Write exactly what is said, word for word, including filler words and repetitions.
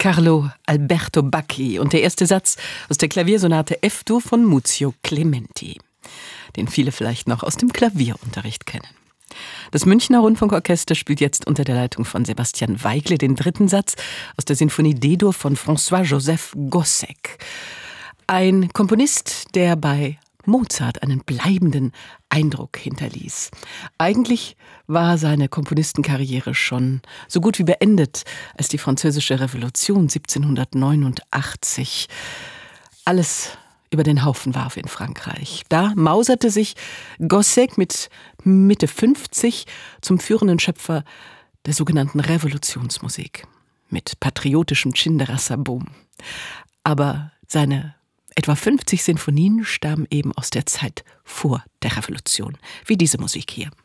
Carlo Alberto Bacchi und der erste Satz aus der Klaviersonate F-Dur von Muzio Clementi, den viele vielleicht noch aus dem Klavierunterricht kennen. Das Münchner Rundfunkorchester spielt jetzt unter der Leitung von Sebastian Weigle den dritten Satz aus der Sinfonie D-Dur von François-Joseph Gossec. Ein Komponist, der bei Mozart einen bleibenden Eindruck hinterließ. Eigentlich war seine Komponistenkarriere schon so gut wie beendet, als die Französische Revolution siebzehnhundertneunundachtzig alles über den Haufen warf in Frankreich. Da mauserte sich Gossec mit Mitte fünfzig zum führenden Schöpfer der sogenannten Revolutionsmusik mit patriotischem Tschinderasabum. Aber seine etwa fünfzig Sinfonien stammen eben aus der Zeit vor der Revolution, wie diese Musik hier.